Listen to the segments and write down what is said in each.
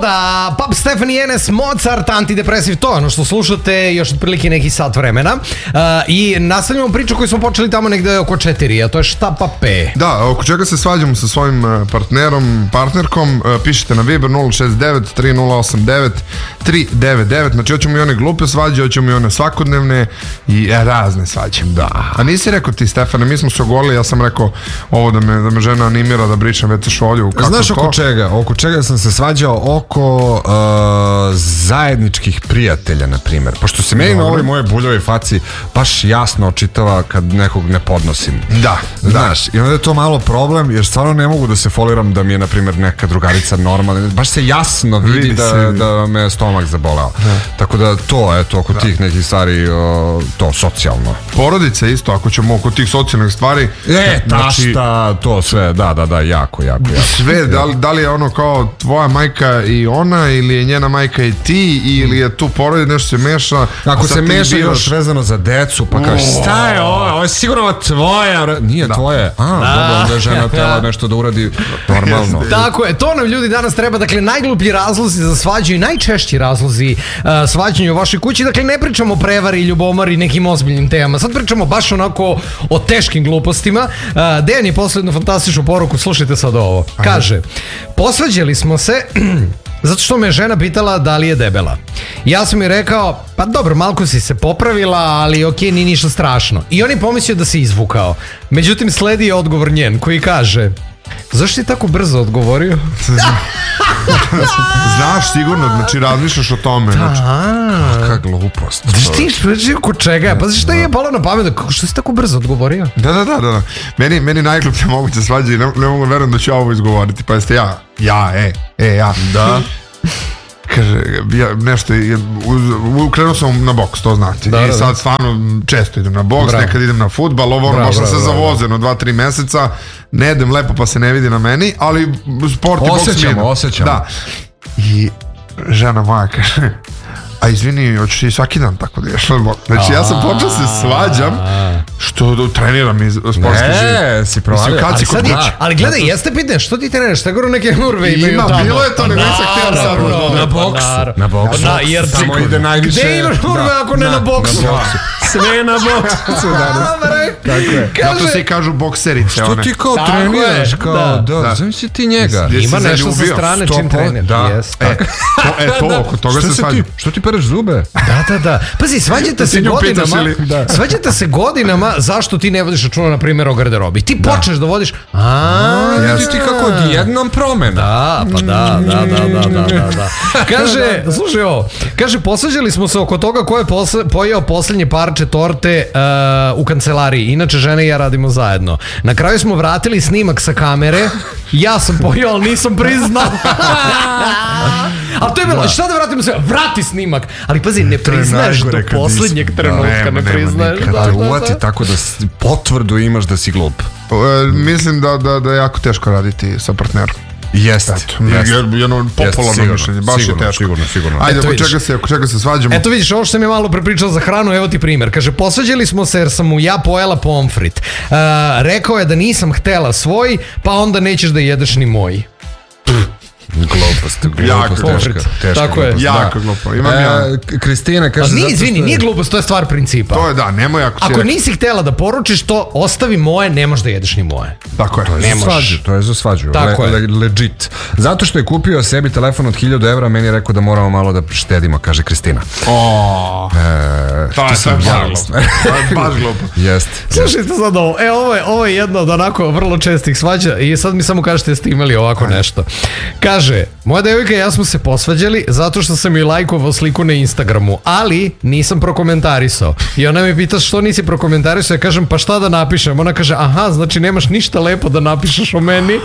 da, Pub Stephanie Enes, Mozart, antidepresiv, to je ono što slušate još otprilike neki sat vremena. I nastavljamo priču koju smo počeli tamo negde oko 4, a to je šta pape. Da, oko čega se svađamo sa svojim partnerkom, pišete na Viber 069-3089-399, znači hoćemo i one glupe svađe, hoćemo i one svakodnevne i razne svađe. Da. A nisi rekao ti, Stefane, mi smo se ogolili, ja sam rekao ovo da me žena animira da brišem već šolju. Znaš oko čega? Oko čega sam se svađao? Oko zajedničkih prijatelja, na primjer. Pošto se meni na ovoj moje buljove faci baš jasno očitava kad nekog ne podnosim. Da. Znaš, i onda je to malo problem, jer stvarno ne mogu da se foliram da mi je, na primjer, neka drugarica normalna. Baš se jasno vidi da me stomak zaboleo. Tako da to, eto, oko tih nekih stvari, to, socijalno. Porodica isto, ako ćemo oko tih socijalnih stvari... tašta, to sve, da, jako. Sve, da li je ono kao tvoja majka i ona, ili je njena majka i ti, ili je tu porodica, nešto se meša. Ako se meša još vezano za decu, pa kažeš, šta je ovo je sigurno tvoja, nije tvoje, dobro, onda je žena tela nešto da uradi normalno. Tako je, to nam ljudi danas treba, dakle, najgluplji razlozi za svađu i najčešći razlozi svađanja u vašoj kući, dakle, ne pričamo o prevari, ljubomari, nekim ozbiljnim temama, sad pričamo baš onako o teškim glupostima. Dejan je poslao jednu fantastičnu poruku, slušajte sad ovo. Kaže, posvađali smo se zato što me žena pitala da li je debela. Ja sam joj rekao, pa dobro, malko si se popravila, ali okej, nije ništa strašno. I on je pomislio da se izvukao. Međutim, sledi je odgovor njen koji kaže, zašto si tako brzo odgovorio? Znaš sigurno, znači razmišljaš o tome. Kakva glupost. Znaš ti što kod čega? Pa šta je palo na pamet? Što si tako brzo odgovorio? Da. Meni najgluplje moguće svađe i ne mogu verujem da ću ja ovo izgovoriti. Pa jeste ja. Da. Kaže, nešto, krenuo sam na boks, to znate. I sad stvarno često idem na boks, nekad idem na fudbal, baš sam se zavozeno 2-3 meseca, ne idem lepo pa se ne vidi na meni, ali sport i boks mi idem. Osjećamo. Da. I žena moja kaže, a izvini, hoćeš ti svaki dan tako da ješ na boks. Znači ja sam počeo se svađam što treniram iz sportski život. Ne, si provalio. Ali gledaj, jeste pitanje, što ti treniraš? Šta gore neke nurve imaju tamo? Ima, bilo je to, nego nisam htio sad. Na boksu. Samo ide najviše. Gde imaš nurve ako ne na boksu? Sve na boksu. Tako je. Zato se i kažu bokserice. Što ti kao treniraš? Da, znam si ti njega. Ima nešto sa strane čim treniraš. To, oko toga se svađam. Što ti pereš zube? Da. Pazi, svađate se godinama zašto ti ne vodiš računa, na primjer, o garderobi. Ti počneš da vodiš, vidi ti kako odjednom promena. Da. Kaže, slušaj ovo, kaže, posvađali smo se oko toga ko je pojeo poslednje parče torte u kancelariji. Inače, žene i ja radimo zajedno. Na kraju smo vratili snimak sa kamere. Ja sam pojeo, ali nisam priznao. Ali to je bilo, šta da vratimo se? Vrati snimak. Ali pazi, ne priznaješ do poslednjeg trenutka, ne priznaješ. Kada te uvati tako da potvrdu imaš da si glup. Mislim da je jako teško raditi sa partnerom. Jeste. Jedno popularno mišljenje, baš je teško. Sigurno. Ajde, oko čega se svađamo? Eto vidiš, ovo što sam je malo prepričao za hranu, evo ti primjer. Kaže, posvađali smo se jer sam mu ja pojela pomfrit. Rekao je da nisam htela svoj, pa onda nećeš da jedeš ni moj. Glupost, teška. Tako je. Jako glupo. Imam ja. Kristina kaže... Nije glupost, to je stvar principa. To je da, nemoj ako nisi htela da poručiš to, ostavi moje, ne možeš da jedeš ni moje. Tako je. To je za svađu. Legit. Zato što je kupio sebi telefon od 1000 evra, meni je rekao da moramo malo da štedimo, kaže Kristina. To je baš glupo. Jeste. Slušajte sad ovo. Ovo je jedno od onako vrlo čestih svađa i sad mi samo kažete da ste imali ovako nešto. Kaže, moja devojka i ja smo se posvađali zato što sam joj lajkovao sliku na Instagramu, ali nisam prokomentarisao. I ona mi pita što nisi prokomentarisao, ja kažem pa šta da napišem? Ona kaže, aha, znači nemaš ništa lepo da napišeš o meni.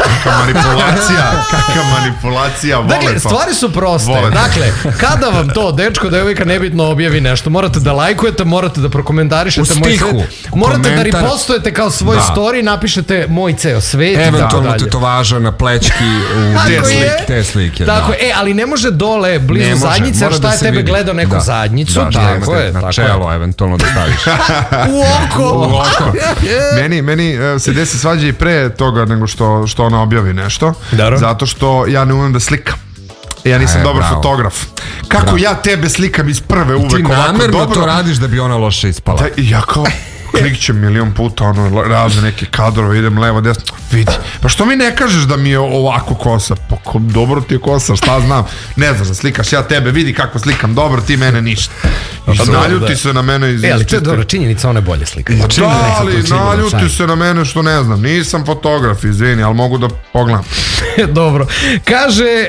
Kakva manipulacija. Dakle, stvari su proste. Dakle, kada vam to dečko, devojka nebitno objavi nešto, morate da lajkujete, morate da prokomentarišete moj svet, morate da ripostujete kao svoj story, napišete moj ceo svet. Eventualno tetovaža na plećki u te slike. Tako je, ali ne može dole blizu zadnjice, šta je tebe gledao neku zadnjicu. Tako je. Na čelo eventualno da staviš. U oko. Meni se desi svađa i pre toga nego što ona objavi nešto. Zato što ja ne umem da slikam. Ja nisam dobar fotograf. Kako ja tebe slikam iz prve uvek ovako dobro. Ti namerno to radiš da bi ona loše ispala. Da, ja kao klikćem milion puta, ono, razne neke kadrove, idem levo, desno, vidi. Pa što mi ne kažeš da mi je ovako kosa? Pa dobro ti je kosa, šta znam. Ne znaš da slikaš, ja tebe, vidi kako slikam dobro, ti mene ništa. I naljuti se na mene iz... ali to je dobro, činjenica, one bolje slika. Da, ali naljuti se na mene što ne znam. Nisam fotograf, izvini, ali mogu da pogledam. Dobro. Kaže,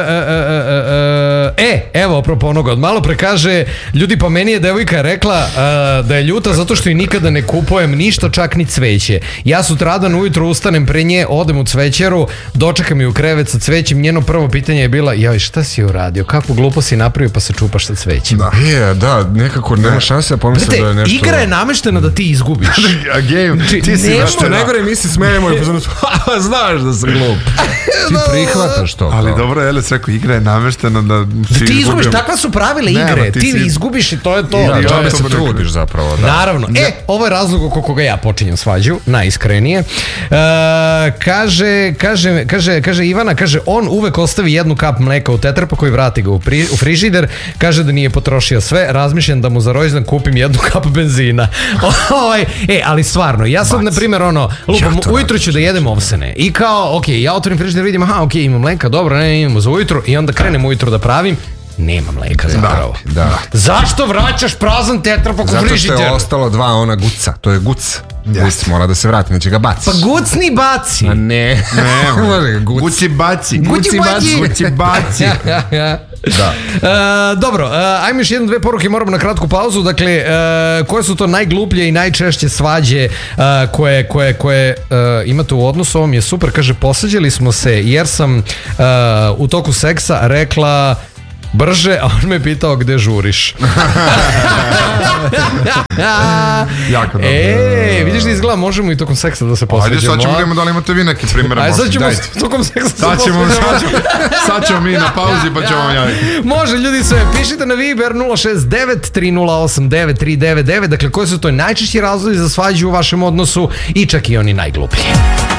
evo, apropo onoga od malo pre, kaže, ljudi, pa meni je devojka rekla da je ljuta zato što i nikada ne kupujem ništa, čak ni cveće. Ja sutradan ujutro ustanem pre nje, odem u cvećaru, dočekam je u krevet sa cvećem, njeno prvo pitanje je bila, joj, šta si uradio, kakvu glupo si napravio pa se čupaš sa cvećem. Da, nekako nema šanse da pomislim da je nešto... Igra je nameštena da ti izgubiš. Ti si što najgore mi se smejemo i znaš da sam glup. Ti prihvataš to. Ali dobro, Eles rekao, igra je nameštena da ti izgubiš, takva su pravila igre, ti izgubiš i to je to. Da se trudiš zapravo. Naravno. Ovo je razlog oko koga ja počinjem svađu, najiskrenije. Kaže Ivana, kaže, on uvek ostavi jednu kap mleka u tetrapaku i vrati ga u frižider, kaže da nije potrošio sve, razmišljam da mu za rođendan kupim jednu kap benzina. Ali stvarno, ja sad, na primjer, lupam, ujutro ću da jedem ovsene i kao, ja otvorim frižider, vidim, imam mleka, dobro, ne, imamo za ujutro, i onda krenem ujutro da pravim, nema mleka zapravo. Zašto vraćaš prazan tetrapak u frižider? Zato što je ostalo dva ona guca, to je guc. Guc mora da se vrati, neće ga baci. Pa gucni baci. A ne. Guci baci. Guci baci. Dobro, ajmo još dve poruke, moramo na kratku pauzu. Dakle, koje su to najgluplje i najčešće svađe koje imate u odnosu? Ovo mi je super, kaže, posađali smo se jer sam u toku seksa rekla brže, a on me pitao gde žuriš. Jako dobro. Vidiš da izgleda, možemo i tokom seksa da se posveđemo. Ajde, sad ćemo gledamo da li imate vi neke primjere. Ajde, sad ćemo tokom seksa se posveđemo. Sad ćemo mi na pauzi pa ćemo vam javiti. Može, ljudi, sve, pišite na Viber 069 308 9399. Dakle, koji su to najčešći razlozi za svađu u vašem odnosu i čak i oni najgluplji.